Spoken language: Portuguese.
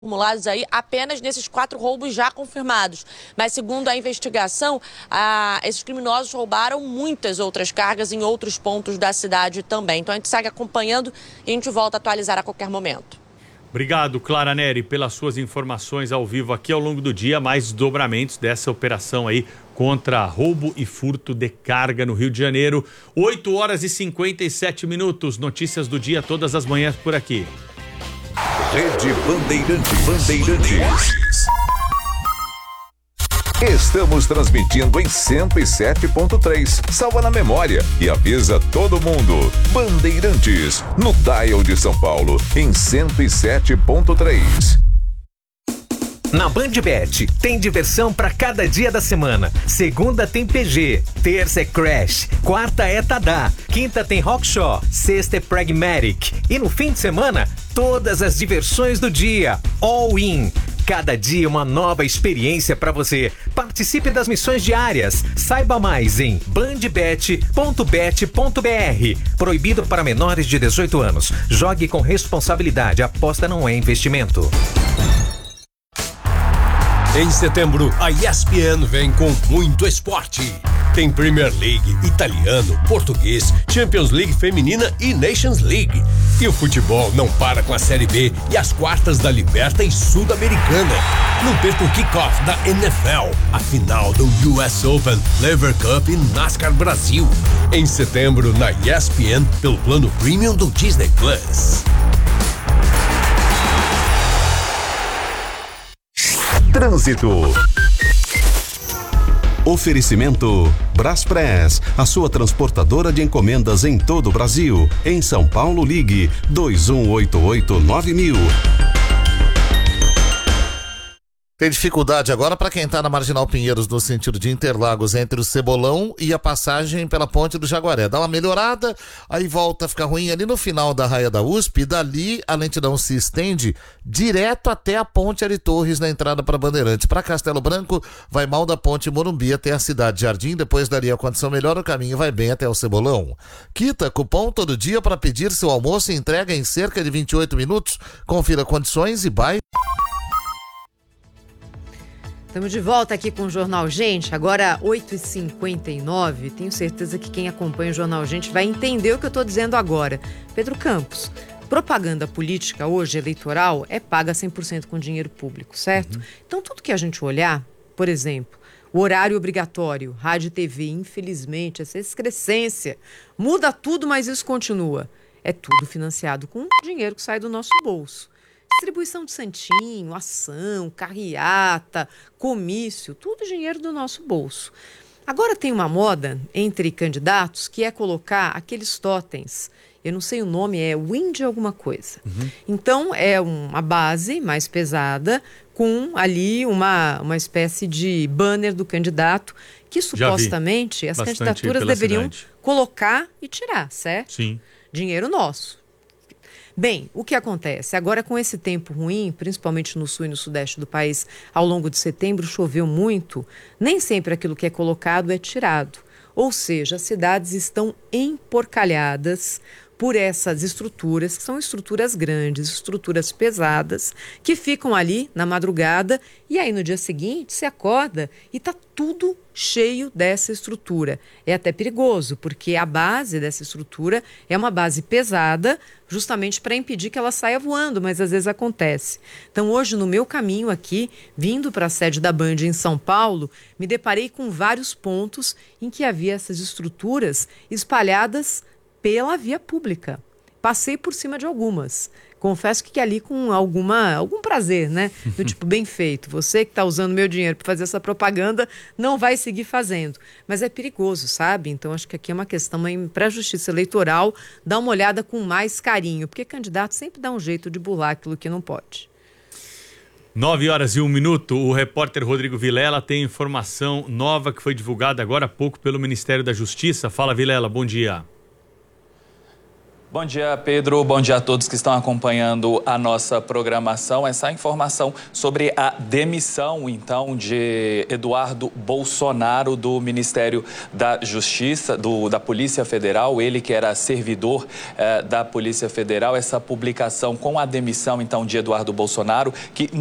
acumulados aí apenas nesses 4 roubos já confirmados. Mas, segundo a investigação, esses criminosos roubaram muitas outras cargas em outros pontos da cidade também. Então, a gente segue acompanhando e a gente volta a atualizar a qualquer momento. Obrigado, Clara Neri, pelas suas informações ao vivo aqui ao longo do dia. Mais desdobramentos dessa operação aí contra roubo e furto de carga no Rio de Janeiro. 8h57. Notícias do dia todas as manhãs por aqui. Rede Bandeirantes. Estamos transmitindo em 107.3. Salva na memória e avisa todo mundo. Bandeirantes, no dial de São Paulo, em 107.3. Na BandBet, tem diversão para cada dia da semana. Segunda tem PG, terça é Crash, quarta é Tadá, quinta tem Rockshaw, sexta é Pragmatic. E no fim de semana, todas as diversões do dia. All in. Cada dia uma nova experiência para você. Participe das missões diárias. Saiba mais em bandbet.bet.br. Proibido para menores de 18 anos. Jogue com responsabilidade. Aposta não é investimento. Em setembro, a ESPN vem com muito esporte. Tem Premier League, italiano, português, Champions League feminina e Nations League. E o futebol não para com a Série B e as quartas da Libertadores Sul-Americana. Não perca o kickoff da NFL, a final do US Open, Lever Cup e NASCAR Brasil. Em setembro, na ESPN, pelo plano Premium do Disney Plus. Trânsito. Oferecimento Braspress, a sua transportadora de encomendas em todo o Brasil. Em São Paulo, ligue 2188-9000. Tem dificuldade agora para quem está na Marginal Pinheiros no sentido de Interlagos entre o Cebolão e a passagem pela Ponte do Jaguaré. Dá uma melhorada, aí volta a ficar ruim ali no final da raia da USP e dali a lentidão se estende direto até a Ponte Ari Torres na entrada para Bandeirantes. Para Castelo Branco vai mal da Ponte Morumbi até a Cidade Jardim, depois dali a condição melhor, o caminho vai bem até o Cebolão. Quita cupom todo dia para pedir seu almoço e entrega em cerca de 28 minutos. Confira condições e bairro. Estamos de volta aqui com o Jornal Gente, agora 8h59. Tenho certeza que quem acompanha o Jornal Gente vai entender o que eu estou dizendo agora. Pedro Campos, propaganda política hoje, eleitoral, é paga 100% com dinheiro público, certo? Então, tudo que a gente olhar, por exemplo, o horário obrigatório, rádio e TV, infelizmente, essa excrescência, muda tudo, mas isso continua. É tudo financiado com dinheiro que sai do nosso bolso. Distribuição de santinho, ação, carreata, comício, tudo dinheiro do nosso bolso. Agora tem uma moda entre candidatos que é colocar aqueles totens. Eu não sei o nome, é Wind alguma coisa. Então é uma base mais pesada com ali uma espécie de banner do candidato que supostamente as candidaturas deveriam colocar e tirar, certo? Sim. Dinheiro nosso. Bem, o que acontece? Agora com esse tempo ruim, principalmente no sul e no sudeste do país, ao longo de setembro choveu muito, nem sempre aquilo que é colocado é tirado. Ou seja, as cidades estão emporcalhadas por essas estruturas, que são estruturas grandes, estruturas pesadas, que ficam ali na madrugada e aí no dia seguinte se acorda e está tudo cheio dessa estrutura. É até perigoso, porque a base dessa estrutura é uma base pesada, justamente para impedir que ela saia voando, mas às vezes acontece. Então hoje no meu caminho aqui, vindo para a sede da Band em São Paulo, me deparei com vários pontos em que havia essas estruturas espalhadas pela via pública. Passei por cima de algumas. Confesso que ali com algum prazer, né? Do tipo, bem feito. Você que está usando meu dinheiro para fazer essa propaganda não vai seguir fazendo. Mas é perigoso, sabe? Então acho que aqui é uma questão para a Justiça Eleitoral dar uma olhada com mais carinho, porque candidato sempre dá um jeito de burlar aquilo que não pode. 9h01. O repórter Rodrigo Vilela tem informação nova que foi divulgada agora há pouco pelo Ministério da Justiça. Fala, Vilela, bom dia. Bom dia, Pedro. Bom dia a todos que estão acompanhando a nossa programação. Essa informação sobre a demissão, então, de Eduardo Bolsonaro do Ministério da Justiça, da Polícia Federal, ele que era servidor da Polícia Federal. Essa publicação com a demissão, então, de Eduardo Bolsonaro, que